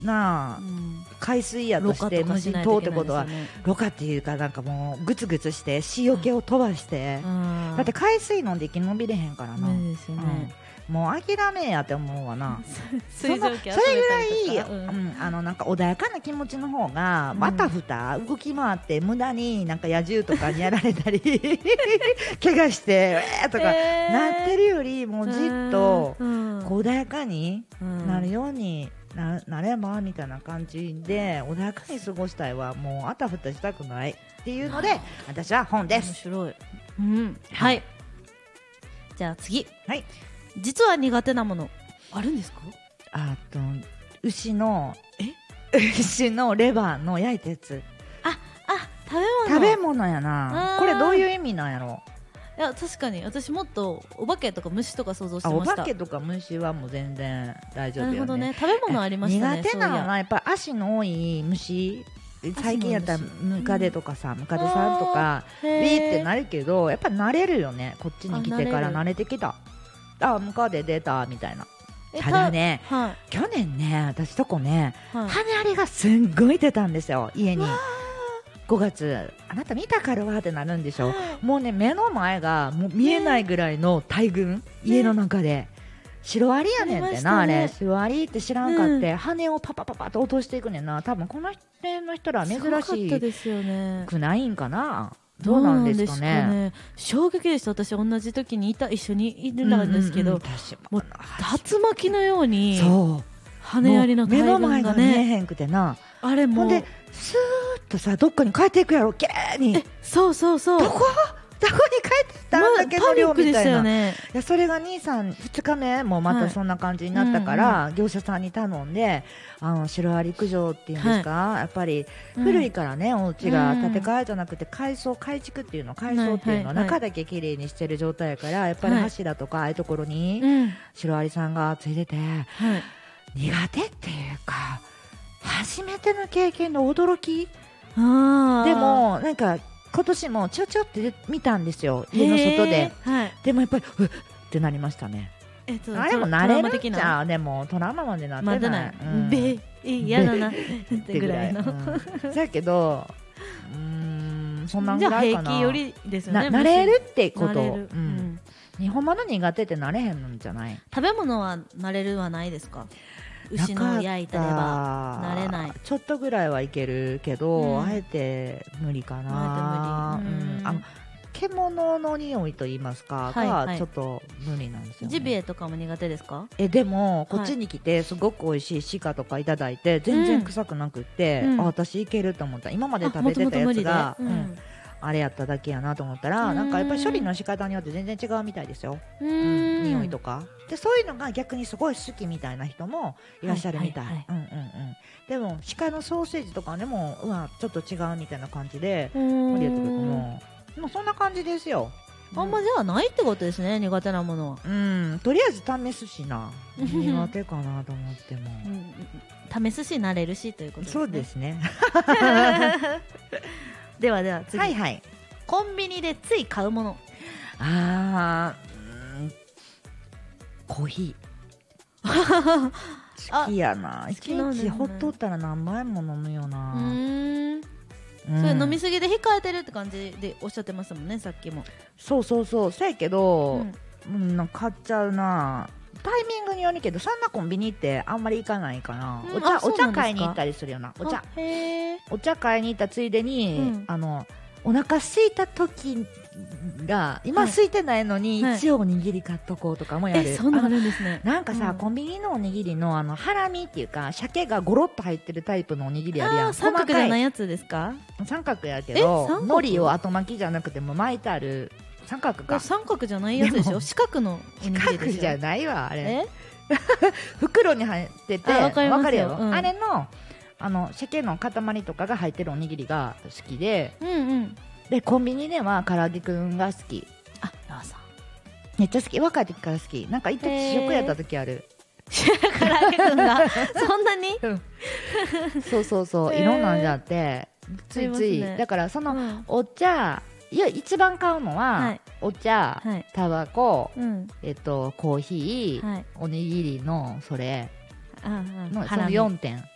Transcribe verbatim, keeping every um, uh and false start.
なあ、うん、海水やとして無浸透ってことはろ過っていうかなんかもうグツグツして塩気を飛ばして、うん、だって海水飲んで生き延びれへんからな、 ですよね、 うん、もう諦めやって思うわな水蒸気それぐらい、うんうん、あのなんか穏やかな気持ちの方がまたふた動き回って無駄になんか野獣とかにやられたり怪我してえーとかなってるよりもうじっとこう穏やかになるようにな, なればみたいな感じで穏やかに過ごしたいはもうあたふたしたくないっていうので、はい、私は本です。 面白い、うん、はい、はい、じゃあ次、 はい、 実は苦手なものあるんですか？ あと牛のえ牛のレバーの焼いたやつ。 ああ食べ物食べ物やな。これどういう意味なんやろ？ いや確かに私もっとお化けとか虫とか想像してました。 お化けとか虫はもう全然大丈夫よね。 なるほどね。食べ物ありましたね。 苦手なのはやっぱり足の多い虫。最近やったらムカデとかさ、ムカデさんとかビーってなるけどやっぱ慣れるよね。こっちに来てから慣れてきた。あムカデ出たみたいな。ただね、はい、去年ね私とこね、はい、羽アリがすんごい出たんですよ家に。ごがつあなた見たからわーってなるんでしょ、はい、もうね目の前がもう見えないぐらいの大群、ね、家の中でシロアリやねんってな、あれシロアリって知らんかって、うん、羽をパパパパと落としていくねんな。多分この辺の人ら珍しくないんかな。どうなんですかね。 ね衝撃でした。私同じ時にいた一緒にいるんですけど、うんうんうん、もう竜巻のように羽アリの大群がね目の前が見えへんくてな。 あれもほんでスーッとさどっかに帰っていくやろきれいに。 そうそうそうどこどこに帰ってたんだけど量みたいな、 ね、 いやそれが兄さんふつかめもまたそんな感じになったから、はいうんうん、業者さんに頼んであのシロアリ駆除っていうんですか、はい、やっぱり古いからね、うん、お家が建て替えじゃなくて改装改築っていうの改装っていうの、はいはい、中だけ綺麗にしてる状態やからやっぱり柱とかああいうところにシロアリさんがついてて、はい、苦手っていうか初めての経験の驚き。あでもなんか今年もちょちょって見たんですよ家の外で、はい、でもやっぱりうっってなりましたね。えっと、あれも慣れるんじゃん。でもトラウマまでなってない、ま、ない、うん、 べ嫌だなってぐらいの、 うん、だけどうーんそんなんぐらいかな。 じゃあ平気よりですよね。 慣れるってこと、うん、日本語の苦手って慣れへんのじゃない。 食べ物は慣れるはないですか？牛の焼いたレバー慣れない。 ちょっとぐらいはいけるけど、うん、あえて無理かな。あえて無理、うん、あの獣の匂いと言いますか、はいはい、がちょっと無理なんですよね。 ジビエとかも苦手ですか？ えでもこっちに来てすごく美味しい鹿とかいただいて全然臭くなくって、うん、あ私いけると思った。今まで食べてたやつがあれやっただけやなと思ったらなんかやっぱり処理の仕方によって全然違うみたいですよ。うん、匂いとかでそういうのが逆にすごい好きみたいな人もいらっしゃるみたい。でも鹿のソーセージとかでもうわちょっと違うみたいな感じで無理やったけどももうそんな感じですよ。 あんまじゃあないってことですね苦手なものは。 うんとりあえず試すしな苦手かなと思っても、 うん、試すし慣れるしということですね。 そうですねではでは次、 はいはい、 コンビニでつい買うもの。 あー、うん、コーヒー好きやな。一日ほっとったら何杯も飲むよな。うーん、 うん、それ飲みすぎで控えてるって感じでおっしゃってましたもんねさっきも。 そうそうそうそうやけど、うん、うん、買っちゃうな。タイミングによるけどそんなコンビニってあんまり行かないかな、うん、お茶お茶買いに行ったりするよな。お茶へお茶買いに行ったついでに、うん、あのお腹空いた時が今空いてないのに、はい、一応おにぎり買っとこうとかもやる、はい、えそんなのあるんですね。 なんかさ、うん、コンビニのおにぎりのあのハラミっていうか鮭がゴロッと入ってるタイプのおにぎりあるやん。 三角じゃないやつですか？ 三角やけど海苔を後巻きじゃなくても巻いてある三角か。 三角じゃないやつでしょ？四角のおにぎりでしょ？ 四角じゃないわあれ袋に入っててわかるよ、うん、あれのあの鮭の塊とかが入ってるおにぎりが好きで、うんうん、でコンビニでは唐揚げくんが好き。 あ、どうぞ。 めっちゃ好き。若い時から好き。なんか一時試食やった時ある。 唐揚げくんがそんなに、 うん、そうそうそういろんなんじゃってついつい、ね、だからその、うん、お茶いや一番買うのは、はい、お茶、はい、タバコ、うん、えっとコーヒー、はい、おにぎりのそれのそのよんてん